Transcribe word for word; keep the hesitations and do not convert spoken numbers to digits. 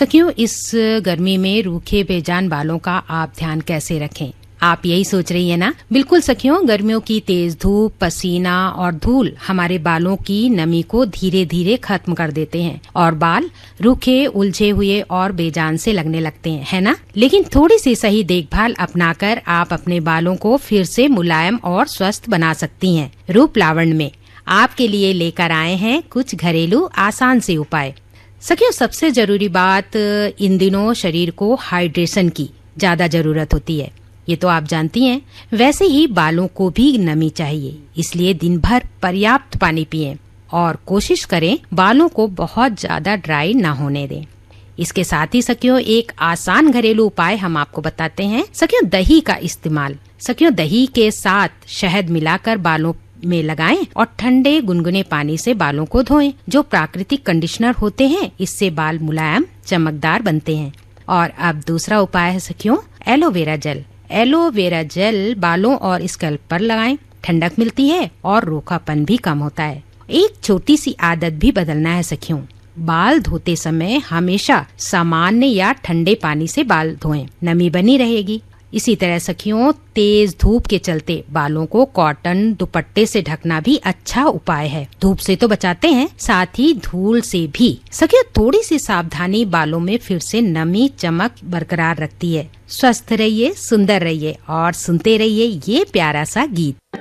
सखियों, इस गर्मी में रूखे बेजान बालों का आप ध्यान कैसे रखें? आप यही सोच रही है ना? बिल्कुल सखियों, गर्मियों की तेज धूप, पसीना और धूल हमारे बालों की नमी को धीरे धीरे खत्म कर देते हैं और बाल रूखे, उलझे हुए और बेजान से लगने लगते हैं, है ना? लेकिन थोड़ी सी सही देखभाल अपनाकर आप अपने बालों को फिर से मुलायम और स्वस्थ बना सकती हैं। रूप लावण्य में आपके लिए लेकर आए हैं कुछ घरेलू आसान से उपाय। सखियों, सबसे जरूरी बात, इन दिनों शरीर को हाइड्रेशन की ज्यादा जरूरत होती है, ये तो आप जानती हैं। वैसे ही बालों को भी नमी चाहिए, इसलिए दिन भर पर्याप्त पानी पिएं और कोशिश करें बालों को बहुत ज्यादा ड्राई ना होने दें। इसके साथ ही सखियों, एक आसान घरेलू उपाय हम आपको बताते हैं। सखियों, दही का इस्तेमाल। सखियों, दही के साथ शहद मिलाकर बालों में लगाएं और ठंडे गुनगुने पानी से बालों को धोएं। जो प्राकृतिक कंडीशनर होते हैं, इससे बाल मुलायम, चमकदार बनते हैं। और अब दूसरा उपाय है सखियों, एलोवेरा जेल। एलोवेरा जेल बालों और स्कैल्प पर लगाएं, ठंडक मिलती है और रूखापन भी कम होता है। एक छोटी सी आदत भी बदलना है सखियों, बाल धोते समय हमेशा सामान्य या ठंडे पानी से बाल धोएं, नमी बनी रहेगी। इसी तरह सखियों, तेज धूप के चलते बालों को कॉटन दुपट्टे से ढकना भी अच्छा उपाय है। धूप से तो बचाते हैं, साथ ही धूल से भी। सखियों, थोड़ी सी सावधानी बालों में फिर से नमी, चमक बरकरार रखती है। स्वस्थ रहिए, सुंदर रहिए और सुनते रहिए ये प्यारा सा गीत।